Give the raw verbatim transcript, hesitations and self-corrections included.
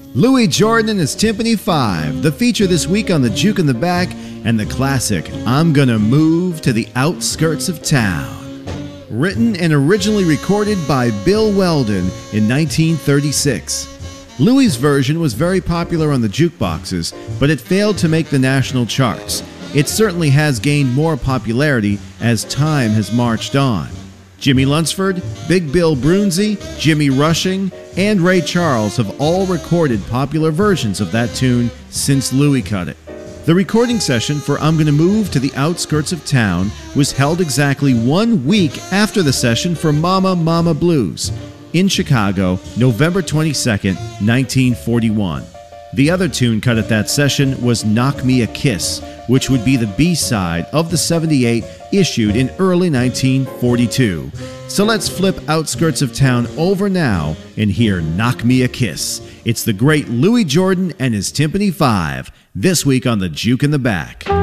Louis Jordan and his Timpani five, the feature this week on the Juke in the Back, and the classic, I'm Gonna Move to the Outskirts of Town. Written and originally recorded by Bill Weldon in nineteen thirty-six. Louis' version was very popular on the jukeboxes, but it failed to make the national charts. It certainly has gained more popularity as time has marched on. Jimmy Lunsford, Big Bill Broonzy, Jimmy Rushing, and Ray Charles have all recorded popular versions of that tune since Louis cut it. The recording session for I'm Gonna Move to the Outskirts of Town was held exactly one week after the session for Mama Mama Blues in Chicago, November twenty-second, nineteen forty-one. The other tune cut at that session was Knock Me a Kiss, which would be the B-side of the seventy-eight issued in early nineteen forty-two. So let's flip Outskirts of Town over now and hear Knock Me a Kiss. It's the great Louis Jordan and his Timpani five, this week on the Juke in the Back.